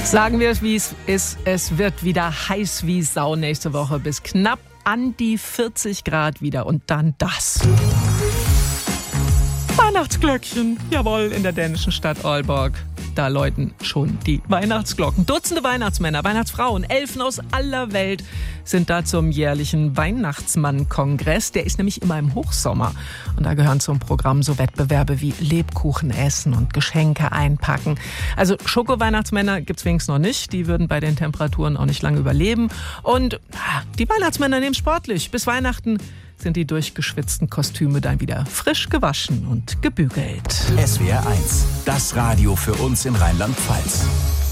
Sagen wir es, wie es ist. Es wird wieder heiß wie Sau nächste Woche bis knapp an die 40 Grad wieder. Und dann das. Weihnachtsglöckchen. Jawohl, in der dänischen Stadt Aalborg. Da läuten schon die Weihnachtsglocken. Dutzende Weihnachtsmänner, Weihnachtsfrauen, Elfen aus aller Welt sind da zum jährlichen Weihnachtsmann-Kongress. Der ist nämlich immer im Hochsommer. Und da gehören zum Programm so Wettbewerbe wie Lebkuchen essen und Geschenke einpacken. Also Schoko-Weihnachtsmänner gibt's wenigstens noch nicht. Die würden bei den Temperaturen auch nicht lange überleben. Und die Weihnachtsmänner nehmen sportlich. Bis Weihnachten sind die durchgeschwitzten Kostüme dann wieder frisch gewaschen und gebügelt. SWR 1, das Radio für uns in Rheinland-Pfalz.